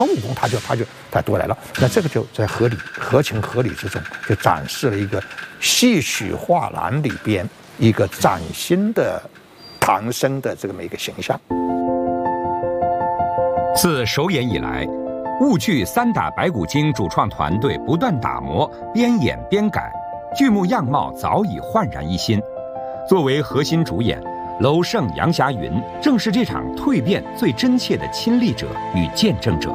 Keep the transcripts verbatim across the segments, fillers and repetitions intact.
孙悟空他就他就他都来了。那这个就在合理合情合理之中，就展示了一个戏曲画廊里边一个崭新的唐僧的这么一个形象。 自首演以来，婺剧《三打白骨精》主创团队不断打磨，边演边改，剧目样貌早已焕然一新。作为核心主演，娄胜、杨霞云正是这场蜕变最真切的亲历者与见证者。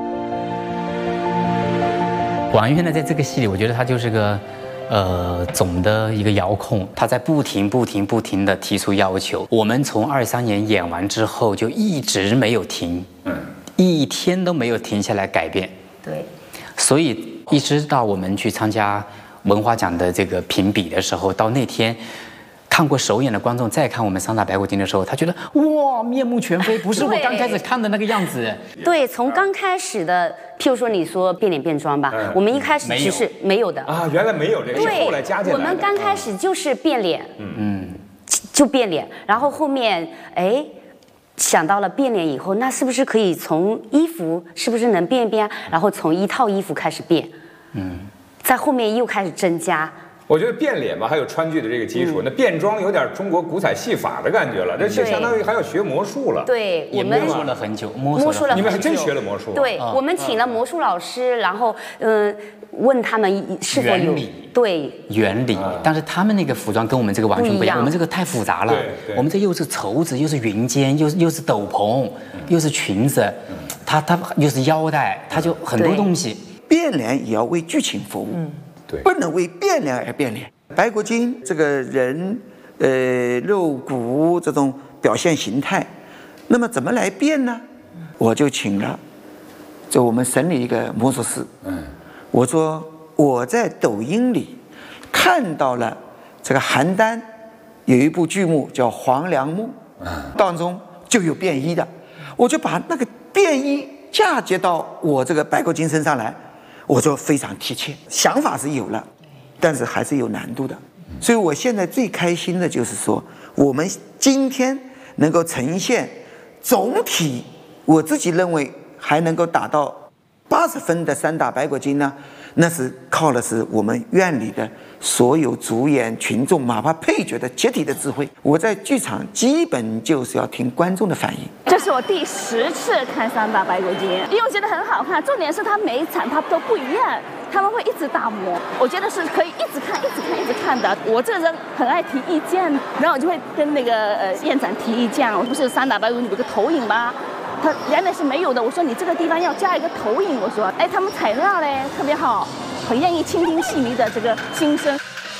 王源呢，在这个戏里，我觉得他就是个，呃，总的一个遥控，他在不停、不停、不停地提出要求。我们从二三年演完之后，就一直没有停，嗯，一天都没有停下来改变。 对， 所以一直到我们去参加文华奖的这个评比的时候，到那天。看过首演的观众再看我们《三打白骨精》的时候，他觉得哇，面目全非，不是我刚开始看的那个样子。 对，从刚开始的，譬如说你说变脸变装吧，嗯、我们一开始其实没有的啊，原来没有这个，是后来加进来的。 我们刚开始就是变脸，嗯嗯，就变脸，然后后面哎想到了变脸以后，那是不是可以从衣服是不是能变一变？然后从一套衣服开始变，嗯，在后面又开始增加。 我觉得变脸吧，还有川剧的这个基础，嗯、那变装有点中国古彩戏法的感觉了，这就相当于还要学魔术了。 对，我们摸索了很久， 摸索了很久， 你们还真学了魔术、啊。 对，哦、我们请了魔术老师，然后嗯、呃，问他们是否有原理对原理、啊，但是他们那个服装跟我们这个完全不一样，我们这个太复杂了。我们这又是绸子，又是云肩，又是又是斗篷，嗯、又是裙子，嗯、它它又是腰带，它就很多东西。 变脸也要为剧情服务，嗯， 对， 不能为变脸而变脸。白骨精这个人，呃，肉骨这种表现形态，那么怎么来变呢？我就请了，就我们省里一个魔术师，嗯，我说我在抖音里看到了这个邯郸有一部剧目叫《黄粱梦》，嗯，当中就有变衣的，我就把那个变衣嫁接到我这个白骨精身上来，我就非常贴切，想法是有了。但是还是有难度的，所以我现在最开心的就是说，我们今天能够呈现总体，我自己认为还能够达到八十分的三打白骨精呢，那是靠的是我们院里的所有主演、群众，哪怕配角的集体的智慧。我在剧场基本就是要听观众的反应。 这是我第十次看三打白骨精，因为我觉得很好看，重点是它每一场它都不一样。他们会一直打磨，我觉得是可以一直看、一直看、一直看的。我这个人很爱提意见，然后我就会跟那个呃院长提意见。我不是三打白骨精有个投影吗？他原来是没有的。我说你这个地方要加一个投影。我说，哎，他们采纳嘞特别好，很愿意倾听戏迷的这个心声。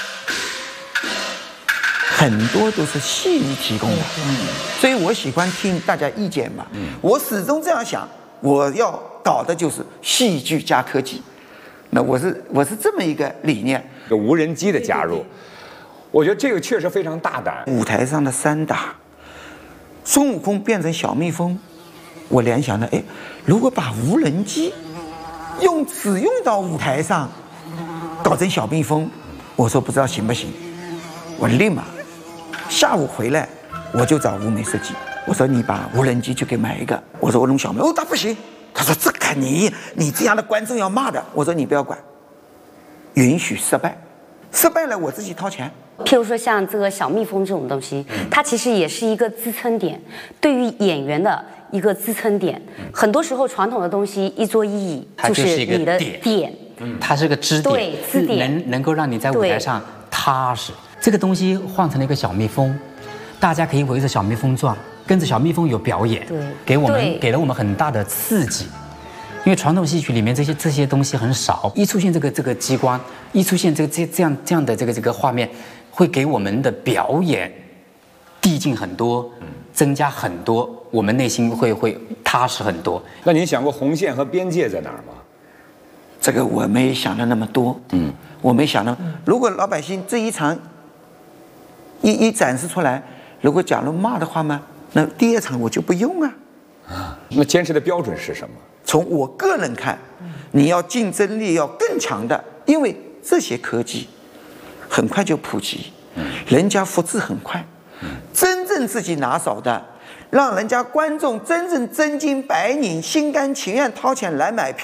很多都是戏迷提供的，嗯，所以我喜欢听大家意见嘛。嗯，我始终这样想，我要搞的就是戏剧加科技。那我是我是这么一个理念， 有无人机的加入，我觉得这个确实非常大胆。 舞台上的三打，孙悟空变成小蜜蜂，我联想到，哎，如果把无人机用只用到舞台上，搞成小蜜蜂，我说不知道行不行，我立马下午回来我就找吴梅设计，我说你把无人机去给买一个，我说我弄小蜜，哦，他不行。他说：“这个你你这样的观众要骂的。”我说：“你不要管，允许失败，失败了我自己掏钱。” 譬如说像这个小蜜蜂这种东西，它其实也是一个支撑点，对于演员的一个支撑点。很多时候传统的东西一桌一椅就是你的点， 它是个支点， 对，支点能能够让你在舞台上踏实。这个东西换成了一个小蜜蜂，大家可以围着小蜜蜂转。跟着小蜜蜂有表演， 对， 给我们给了我们很大的刺激，因为传统戏曲里面这些这些东西很少，一出现这个这个机关，一出现这个这这样这样的这个这个画面，会给我们的表演递进很多，增加很多，我们内心会会踏实很多。 那您想过红线和边界在哪儿吗？ 这个我没想的那么多，嗯，我没想到，如果老百姓这一场一一展示出来，如果假如骂的话吗？那第二场我就不用啊， 啊，那坚持的标准是什么？ 从我个人看，你要竞争力要更强的，因为这些科技很快就普及，人家复制很快，真正自己拿手的，让人家观众真正真金白银、心甘情愿掏钱来买票。